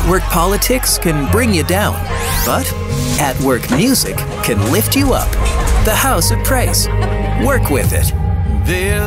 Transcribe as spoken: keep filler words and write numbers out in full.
At-work politics can bring you down, but at-work music can lift you up. The House of Praise. Work with it.